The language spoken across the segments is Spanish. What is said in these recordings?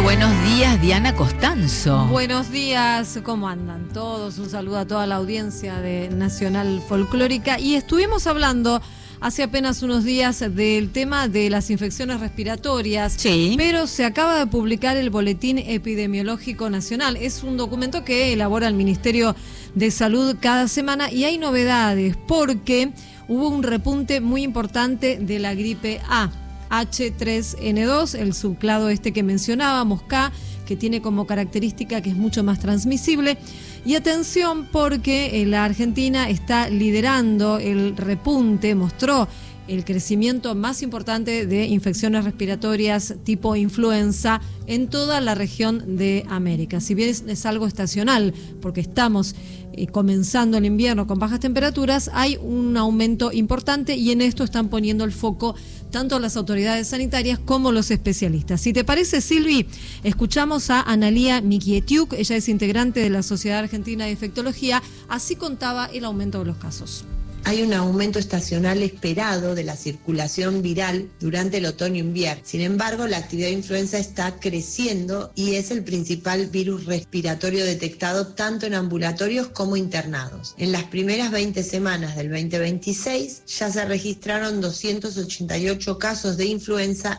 buenos días, Diana Costanzo. Buenos días, ¿cómo andan todos? Un saludo a toda la audiencia de Nacional Folclórica. Y estuvimos hablando hace apenas unos días del tema de las infecciones respiratorias, Sí. Pero se acaba de publicar el Boletín Epidemiológico Nacional. Es un documento que elabora el Ministerio de Salud cada semana y hay novedades porque hubo un repunte muy importante de la gripe A. H3N2, el subclado que mencionábamos, K, que tiene como característica que es mucho más transmisible. Y atención porque la Argentina está liderando el repunte, mostró el crecimiento más importante de infecciones respiratorias tipo influenza en toda la región de América. Si bien es algo estacional, porque estamos comenzando el invierno con bajas temperaturas, hay un aumento importante y en esto están poniendo el foco tanto las autoridades sanitarias como los especialistas. Si te parece, Silvi, escuchamos a Analía Mikietiuk, ella es integrante de la Sociedad Argentina de Infectología, así contaba el aumento de los casos. Hay un aumento estacional esperado de la circulación viral durante el otoño-invierno. Sin embargo, la actividad de influenza está creciendo y es el principal virus respiratorio detectado tanto en ambulatorios como internados. En las primeras 20 semanas del 2026 ya se registraron 288 casos de influenza.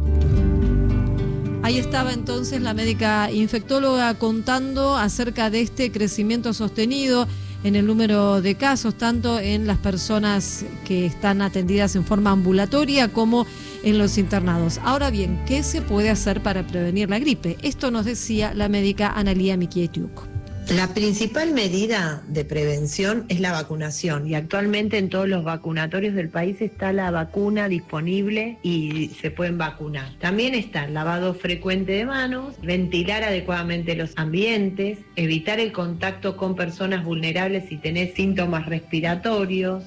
Ahí estaba entonces la médica infectóloga contando acerca de este crecimiento sostenido en el número de casos, tanto en las personas que están atendidas en forma ambulatoria como en los internados. Ahora bien, ¿qué se puede hacer para prevenir la gripe? Esto nos decía la médica Analía Mikietiuk. La principal medida de prevención es la vacunación y actualmente en todos los vacunatorios del país está la vacuna disponible y se pueden vacunar. También está el lavado frecuente de manos, ventilar adecuadamente los ambientes, evitar el contacto con personas vulnerables si tenés síntomas respiratorios.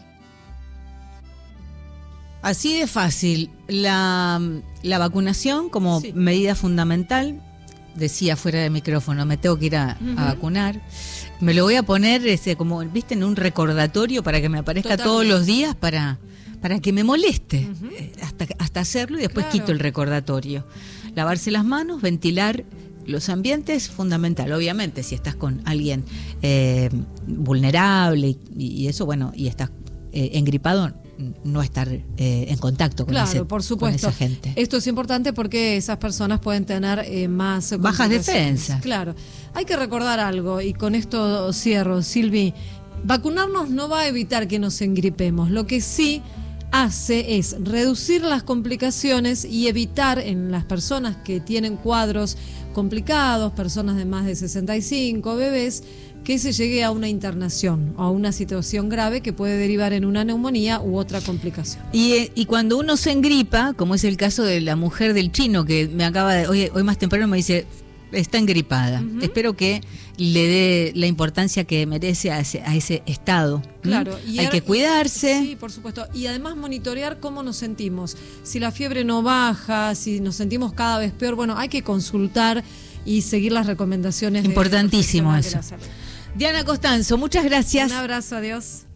Así de fácil, la vacunación como medida fundamental. Decía fuera de micrófono, me tengo que ir a vacunar. Me lo voy a poner como, viste, en un recordatorio para que me aparezca todos los días para que me moleste hasta hacerlo y después quito el recordatorio. Lavarse las manos, ventilar los ambientes, fundamental. Obviamente, si estás con alguien vulnerable y eso, bueno, y estás engripado, no estar en contacto con, por supuesto, con esa gente. Esto es importante porque esas personas pueden tener más bajas defensas. Claro. Hay que recordar algo, y con esto cierro, Silvi. Vacunarnos no va a evitar que nos engripemos. Lo que sí hace es reducir las complicaciones y evitar en las personas que tienen cuadros complicados, personas de más de 65, bebés, que se llegue a una internación o a una situación grave que puede derivar en una neumonía u otra complicación. Y cuando uno se engripa, como es el caso de la mujer del chino que me acaba de hoy más temprano me dice, está engripada. Espero que le dé la importancia que merece a ese estado. Claro, y hay que cuidarse. Sí, por supuesto. Y además monitorear cómo nos sentimos. Si la fiebre no baja, si nos sentimos cada vez peor, bueno, hay que consultar y seguir las recomendaciones. Importantísimo de eso. la salud. Diana Costanzo, muchas gracias. Un abrazo, adiós.